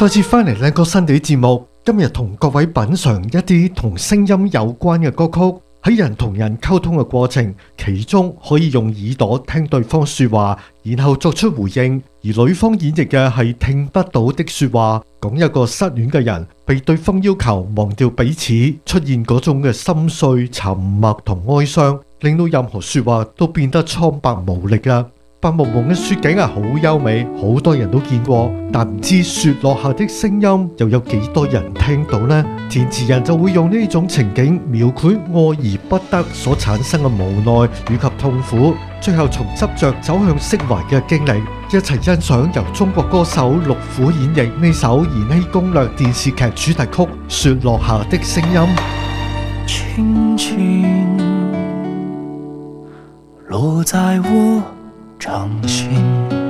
再次翻嚟靚歌新地節目，今日同各位品嘗一啲同聲音有關嘅歌曲。喺人同人溝通嘅過程，其中可以用耳朵聽對方說話，然後作出回應；而女方演繹嘅係聽不到的說話，講一個失戀嘅人被對方要求忘掉彼此，出現嗰種嘅心碎、沉默同哀傷，令到任何說話都變得蒼白無力啊！白蒙蒙嘅雪景係好優美，好多人都見過，但唔知雪落下的聲音又有幾多人聽到呢？填詞人就會用呢種情景描繪愛而不得所產生嘅無奈以及痛苦，最後從執着走向釋懷嘅經歷。一齊欣賞由中國歌手陸虎演繹呢首《延禧攻略》電視劇主題曲《雪落下的聲音》。 輕輕落在我掌心。